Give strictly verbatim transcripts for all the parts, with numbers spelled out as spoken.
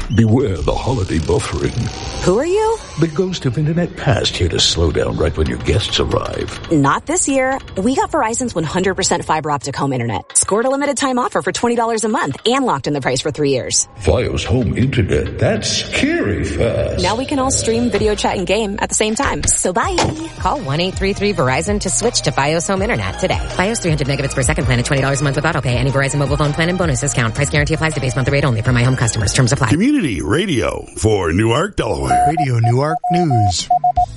Beware the holiday buffering. Who are you? The ghost of Internet Past here to slow down right when your guests arrive. Not this year. We got Verizon's one hundred percent fiber optic home internet. Scored a limited time offer for twenty dollars a month and locked in the price for three years. Fios home internet, that's scary fast. Now we can all stream, video chat, and game at the same time. So bye. Call one eight three three Verizon to switch to Fios home internet today. Fios three hundred megabits per second plan at twenty dollars a month with autopay. Any Verizon mobile phone plan and bonus discount. Price guarantee applies to base monthly rate only for my home customers. Terms apply. Community Radio for Newark, Delaware. Radio Newark News.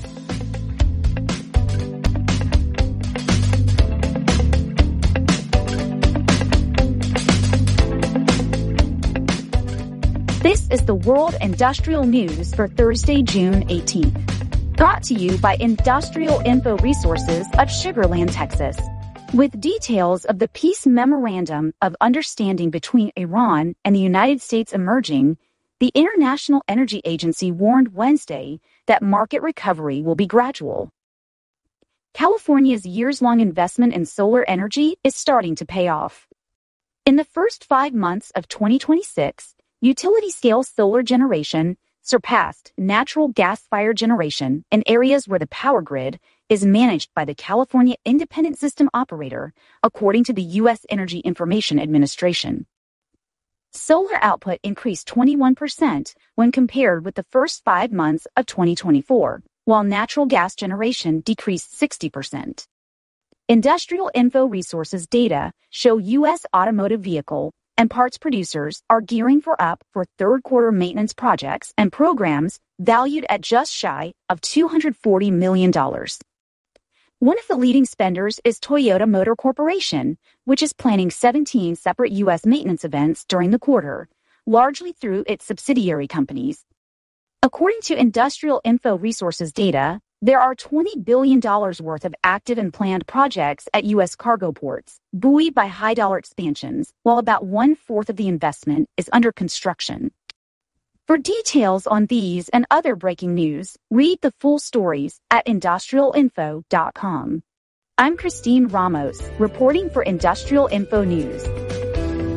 This is the World Industrial News for Thursday, June eighteenth. Brought to you by Industrial Info Resources of Sugar Land, Texas. With details of the peace memorandum of understanding between Iran and the United States emerging, the International Energy Agency warned Wednesday that market recovery will be gradual. California's years-long investment in solar energy is starting to pay off. In the first five months of twenty twenty-six, utility-scale solar generation surpassed natural gas-fired generation in areas where the power grid is managed by the California Independent System Operator, according to the U S Energy Information Administration. Solar output increased twenty-one percent when compared with the first five months of twenty twenty-four, while natural gas generation decreased sixty percent. Industrial Info Resources data show U S automotive vehicle and parts producers are gearing for up for third quarter maintenance projects and programs valued at just shy of two hundred forty million dollars. One of the leading spenders is Toyota Motor Corporation, which is planning seventeen separate U S maintenance events during the quarter, largely through its subsidiary companies. According to Industrial Info Resources data, there are twenty billion dollars worth of active and planned projects at U S cargo ports, buoyed by high-dollar expansions, while about one-fourth of the investment is under construction. For details on these and other breaking news, read the full stories at industrial info dot com. I'm Christine Ramos, reporting for Industrial Info News.